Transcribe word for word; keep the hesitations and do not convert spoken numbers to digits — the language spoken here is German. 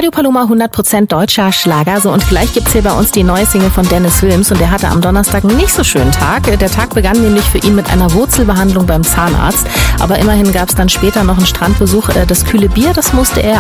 Radio Paloma hundert Prozent deutscher Schlager. So, und gleich gibt's hier bei uns die neue Single von Dennis Wilms und der hatte am Donnerstag einen nicht so schönen Tag. Der Tag begann nämlich für ihn mit einer Wurzelbehandlung beim Zahnarzt. Aber immerhin gab's dann später noch einen Strandbesuch. Das kühle Bier, das musste er